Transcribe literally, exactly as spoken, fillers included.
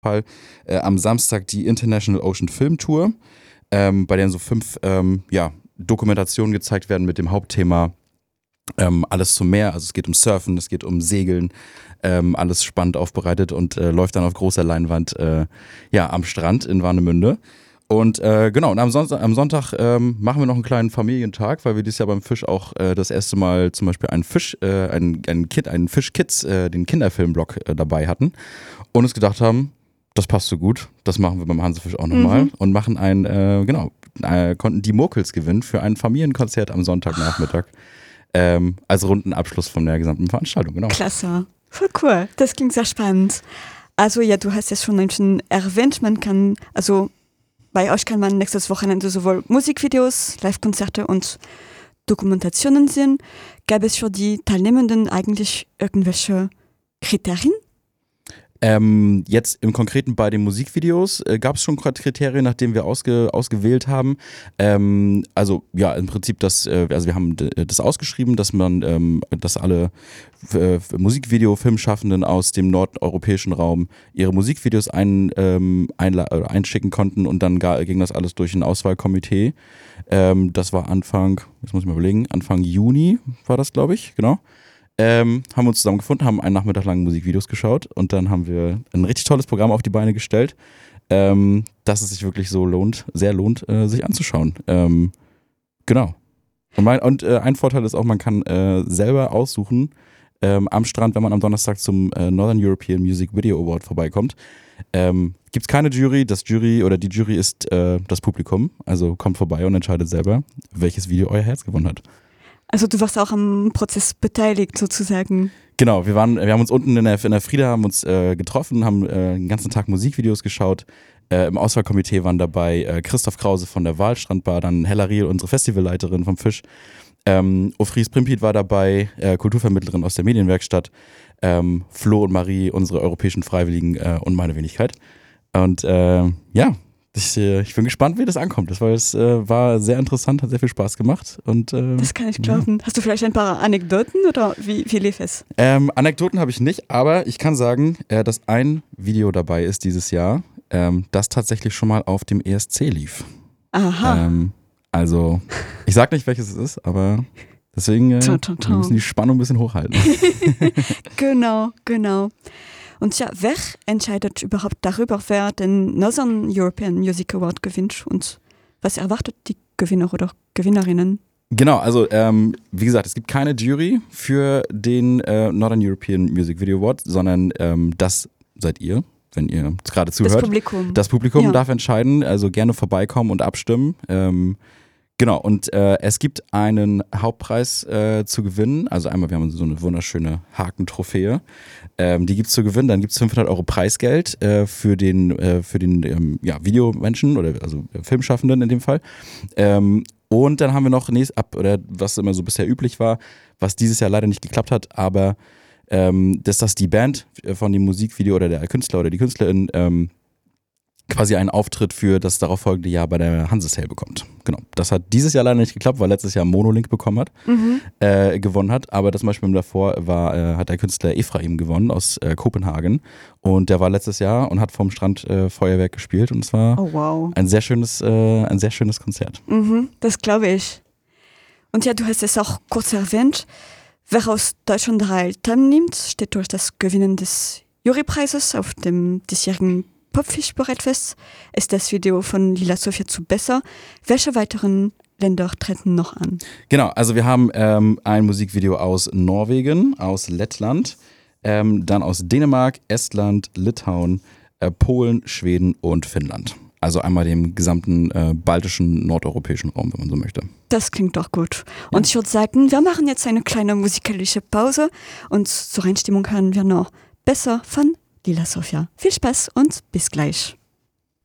Fall äh, am Samstag die International Ocean Film Tour, ähm, bei der so fünf ähm, ja, Dokumentationen gezeigt werden mit dem Hauptthema ähm, alles zum Meer. Also es geht um Surfen, es geht um Segeln, ähm, alles spannend aufbereitet und äh, läuft dann auf großer Leinwand äh, ja, am Strand in Warnemünde. Und äh, genau, und am Sonntag, am Sonntag ähm, machen wir noch einen kleinen Familientag, weil wir dieses Jahr beim Fisch auch äh, das erste Mal zum Beispiel einen Fisch, äh, einen, einen Kid, einen Fisch Kids, äh, den Kinderfilmblock äh, dabei hatten und uns gedacht haben, das passt so gut, das machen wir beim Hansefisch auch nochmal mhm. und machen ein, äh, genau, äh, konnten die Murkels gewinnen für ein Familienkonzert am Sonntagnachmittag ähm, als runden Abschluss von der gesamten Veranstaltung, genau. Klasse, voll cool, das klingt sehr spannend. Also ja, du hast es schon ein bisschen erwähnt, man kann, also bei euch kann man nächstes Wochenende sowohl Musikvideos, Live-Konzerte und Dokumentationen sehen. Gab es für die Teilnehmenden eigentlich irgendwelche Kriterien? Ähm, jetzt im Konkreten bei den Musikvideos äh, gab es schon Kriterien, nachdem wir ausge, ausgewählt haben. Ähm, also ja, im Prinzip das, äh, also wir haben d- das ausgeschrieben, dass man, ähm, dass alle äh, Musikvideo-Filmschaffenden aus dem nordeuropäischen Raum ihre Musikvideos ein, ähm, einla- äh, einschicken konnten und dann gar, ging das alles durch ein Auswahlkomitee. Ähm, das war Anfang, jetzt muss ich mal überlegen, Anfang Juni war das, glaube ich, genau. Ähm, haben uns zusammengefunden, haben einen Nachmittag lang Musikvideos geschaut und dann haben wir ein richtig tolles Programm auf die Beine gestellt, ähm, dass es sich wirklich so lohnt, sehr lohnt, äh, sich anzuschauen. Ähm, genau. Und, mein, und äh, ein Vorteil ist auch, man kann äh, selber aussuchen ähm, am Strand, wenn man am Donnerstag zum äh, Northern European Music Video Award vorbeikommt. Ähm, gibt es keine Jury, das Jury oder die Jury ist äh, das Publikum, also kommt vorbei und entscheidet selber, welches Video euer Herz gewonnen hat. Also du warst auch am Prozess beteiligt sozusagen. Genau, wir waren, wir haben uns unten in der, in der Frieda haben uns äh, getroffen, haben äh, den ganzen Tag Musikvideos geschaut. Äh, Im Auswahlkomitee waren dabei äh, Christoph Krause von der Wahlstrandbar, dann Hella Riel, unsere Festivalleiterin vom Fisch. Ähm, Ofries Primpit war dabei, äh, Kulturvermittlerin aus der Medienwerkstatt. Ähm, Flo und Marie, unsere europäischen Freiwilligen äh, und meine Wenigkeit. Und äh, ja, Ich, ich bin gespannt, wie das ankommt. Das war, es äh, war sehr interessant, hat sehr viel Spaß gemacht. Und, äh, das kann ich glauben. Ja. Hast du vielleicht ein paar Anekdoten oder wie, wie lief es? Ähm, Anekdoten habe ich nicht, aber ich kann sagen, äh, dass ein Video dabei ist dieses Jahr, ähm, das tatsächlich schon mal auf dem E S C lief. Aha. Ähm, also, ich sag nicht, welches es ist, aber deswegen äh, ton, ton, ton. wir müssen die Spannung ein bisschen hochhalten. Genau, genau. Und ja, wer entscheidet überhaupt darüber, wer den Northern European Music Award gewinnt und was erwartet die Gewinner oder Gewinnerinnen? Genau, also ähm, wie gesagt, es gibt keine Jury für den äh, Northern European Music Video Award, sondern ähm, das seid ihr, wenn ihr gerade zuhört. Das Publikum. Das Publikum ja. darf entscheiden, also gerne vorbeikommen und abstimmen. Ähm, Genau, und äh, es gibt einen Hauptpreis äh, zu gewinnen. Also einmal, wir haben so eine wunderschöne Haken-Trophäe. Ähm, die gibt es zu gewinnen. Dann gibt es fünfhundert Euro Preisgeld äh, für den, äh, für den ähm, ja, Videomenschen oder also Filmschaffenden in dem Fall. Ähm, und dann haben wir noch, nächst, ab, oder was immer so bisher üblich war, was dieses Jahr leider nicht geklappt hat, aber ähm, dass das die Band von dem Musikvideo oder der Künstler oder die Künstlerin ähm, quasi einen Auftritt für das darauf folgende Jahr bei der Hansesale bekommt. Genau. Das hat dieses Jahr leider nicht geklappt, weil letztes Jahr Monolink bekommen hat, mhm. äh, gewonnen hat. Aber das zum Beispiel davor war, äh, hat der Künstler Ephraim gewonnen aus äh, Kopenhagen. Und der war letztes Jahr und hat vom Strand äh, Feuerwerk gespielt. Und es war oh, wow. ein sehr schönes, äh, ein sehr schönes Konzert. Mhm, das glaube ich. Und ja, du hast es auch kurz erwähnt. Wer aus Deutschland daran teilnimmt, steht durch das Gewinnen des Jurypreises auf dem diesjährigen Popfisch-Bereitfest ist das Video von Lila Sophia zu besser. Welche weiteren Länder treten noch an? Genau, also wir haben ähm, ein Musikvideo aus Norwegen, aus Lettland, ähm, dann aus Dänemark, Estland, Litauen, äh, Polen, Schweden und Finnland. Also einmal dem gesamten äh, baltischen, nordeuropäischen Raum, wenn man so möchte. Das klingt doch gut. Und ja. Ich würde sagen, wir machen jetzt eine kleine musikalische Pause und zur Einstimmung hören wir noch besser von Lila Sophia. Viel Spaß und bis gleich.